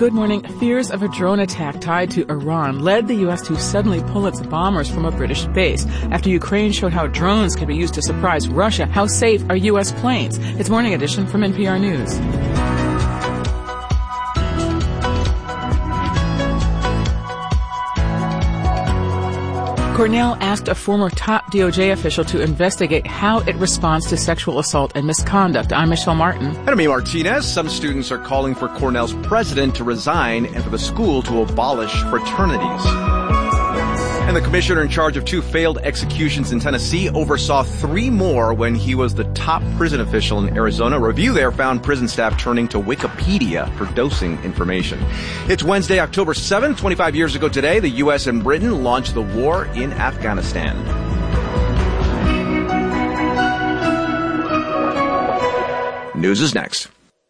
Good morning. Fears of a drone attack tied to Iran led the U.S. to suddenly pull its bombers from a British base. After Ukraine showed how drones can be used to surprise Russia, how safe are U.S. planes? It's Morning Edition from NPR News. Cornell asked a former top DOJ official to investigate how it responds to sexual assault and misconduct. I'm Michelle Martin. And I'm Martinez. Some students are calling for Cornell's president to resign and for the school to abolish fraternities. And the commissioner in charge of 2 failed executions in Tennessee oversaw 3 more when he was the top prison official in Arizona. A review there found prison staff turning to Wikipedia for dosing information. It's Wednesday, October 7th. 25 years ago today, the U.S. and Britain launched the war in Afghanistan. News is next.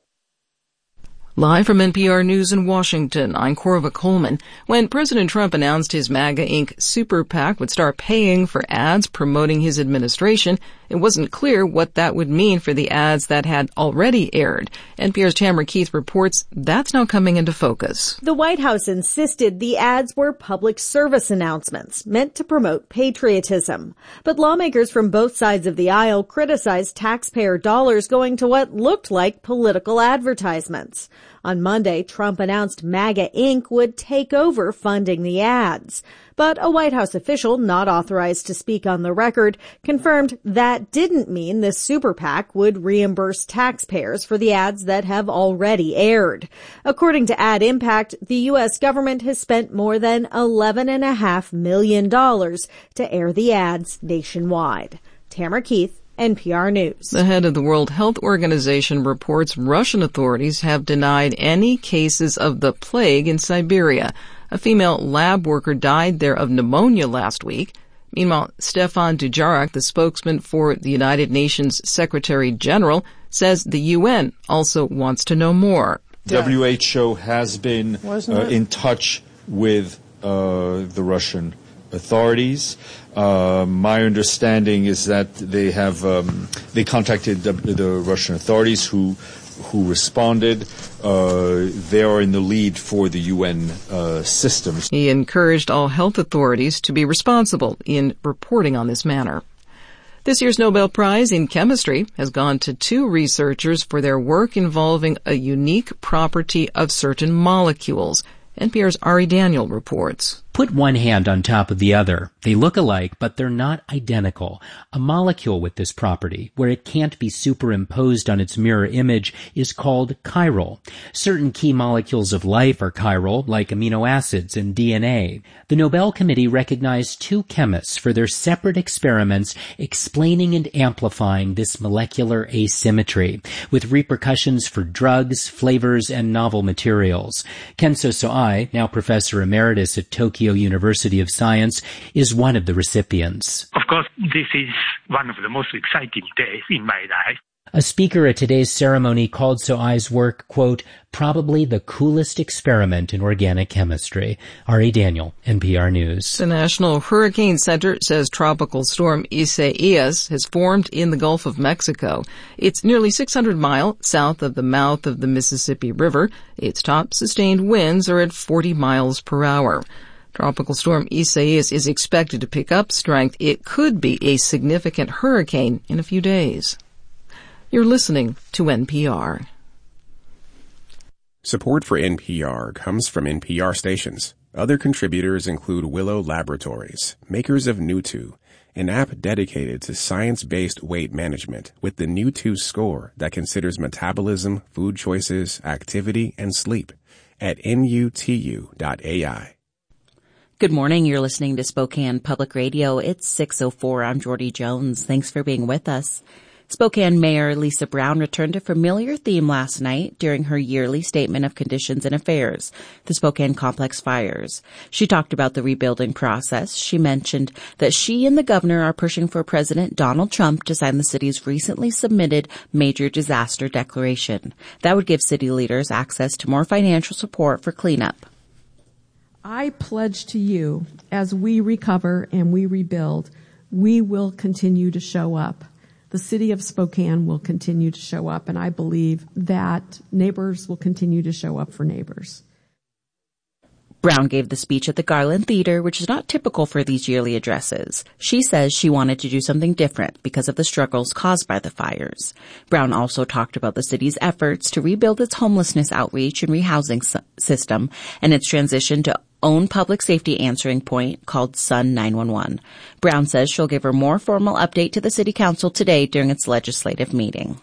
Live from NPR News in Washington, I'm Corva Coleman. When President Trump announced his MAGA Inc. super PAC would start paying for ads promoting his administration, it wasn't clear what that would mean for the ads that had already aired. NPR's Tamara Keith reports that's now coming into focus. The White House insisted the ads were public service announcements meant to promote patriotism. But lawmakers from both sides of the aisle criticized taxpayer dollars going to what looked like political advertisements. On Monday, Trump announced MAGA Inc. would take over funding the ads. But a White House official not authorized to speak on the record confirmed that didn't mean the super PAC would reimburse taxpayers for the ads that have already aired. According to Ad Impact, the U.S. government has spent more than $11.5 million to air the ads nationwide. Tamara Keith, NPR News. The head of the World Health Organization reports Russian authorities have denied any cases of the plague in Siberia. A female lab worker died there of pneumonia last week. Meanwhile, Stefan Dujarric, the spokesman for the United Nations Secretary General, says the UN also wants to know more. WHO has been in touch with the Russian authorities. My understanding is that they contacted the Russian authorities who responded. They are in the lead for the UN systems. He encouraged all health authorities to be responsible in reporting on this matter. This year's Nobel Prize in Chemistry has gone to 2 researchers for their work involving a unique property of certain molecules. NPR's Ari Daniel reports. Put one hand on top of the other. They look alike, but they're not identical. A molecule with this property, where it can't be superimposed on its mirror image, is called chiral. Certain key molecules of life are chiral, like amino acids and DNA. The Nobel Committee recognized 2 chemists for their separate experiments explaining and amplifying this molecular asymmetry, with repercussions for drugs, flavors, and novel materials. Kenzo Soai, now professor emeritus at Tokyo University of Science, is one of the recipients. Of course, this is one of the most exciting days in my life. A speaker at today's ceremony called Soai's work, quote, probably the coolest experiment in organic chemistry. Ari Daniel, NPR News. The National Hurricane Center says tropical storm Isaias has formed in the Gulf of Mexico. It's nearly 600 miles south of the mouth of the Mississippi River. Its top sustained winds are at 40 miles per hour. Tropical storm Isaias is expected to pick up strength. It could be a significant hurricane in a few days. You're listening to NPR. Support for NPR comes from NPR stations. Other contributors include Willow Laboratories, makers of New2, an app dedicated to science-based weight management with the New2 score that considers metabolism, food choices, activity, and sleep at nutu.ai. Good morning. You're listening to Spokane Public Radio. It's 6:04. I'm Jordy Jones. Thanks for being with us. Spokane Mayor Lisa Brown returned a familiar theme last night during her yearly Statement of Conditions and Affairs, the Spokane Complex fires. She talked about the rebuilding process. She mentioned that she and the governor are pushing for President Donald Trump to sign the city's recently submitted major disaster declaration. That would give city leaders access to more financial support for cleanup. I pledge to you, as we recover and we rebuild, we will continue to show up. The city of Spokane will continue to show up, and I believe that neighbors will continue to show up for neighbors. Brown gave the speech at the Garland Theater, which is not typical for these yearly addresses. She says she wanted to do something different because of the struggles caused by the fires. Brown also talked about the city's efforts to rebuild its homelessness outreach and rehousing system and its transition to own public safety answering point called Sun 911. Brown says she'll give her more formal update to the City Council today during its legislative meeting.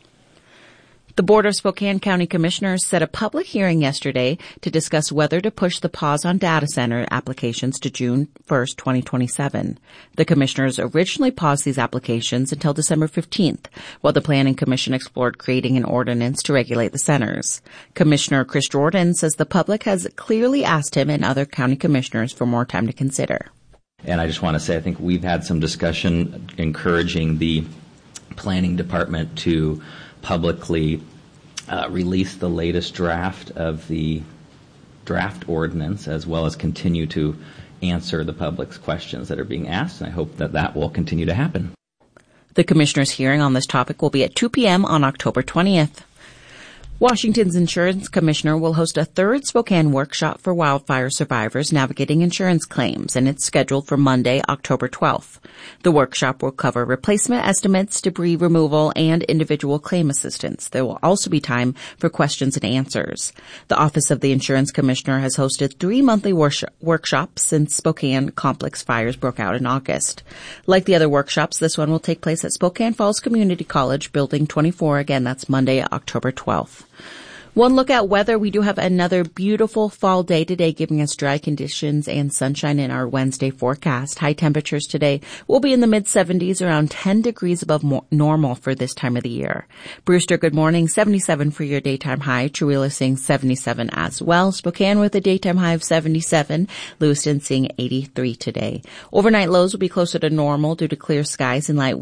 The Board of Spokane County Commissioners set a public hearing yesterday to discuss whether to push the pause on data center applications to June 1st, 2027. The commissioners originally paused these applications until December 15th, while the Planning Commission explored creating an ordinance to regulate the centers. Commissioner Chris Jordan says the public has clearly asked him and other county commissioners for more time to consider. And I just want to say I think we've had some discussion encouraging the planning department to publicly release the latest draft of the draft ordinance, as well as continue to answer the public's questions that are being asked, and I hope that that will continue to happen. The commissioners' hearing on this topic will be at 2 p.m. on October 20th. Washington's insurance commissioner will host a third Spokane workshop for wildfire survivors navigating insurance claims, and it's scheduled for Monday, October 12th. The workshop will cover replacement estimates, debris removal, and individual claim assistance. There will also be time for questions and answers. The Office of the Insurance Commissioner has hosted 3 monthly workshops since Spokane complex fires broke out in August. Like the other workshops, this one will take place at Spokane Falls Community College, Building 24. Again, that's Monday, October 12th. One look at weather. We do have another beautiful fall day today, giving us dry conditions and sunshine in our Wednesday forecast. High temperatures today will be in the mid-70s, around 10 degrees above normal for this time of the year. Brewster, good morning. 77 for your daytime high. Trujillo seeing 77 as well. Spokane with a daytime high of 77. Lewiston seeing 83 today. Overnight lows will be closer to normal due to clear skies and light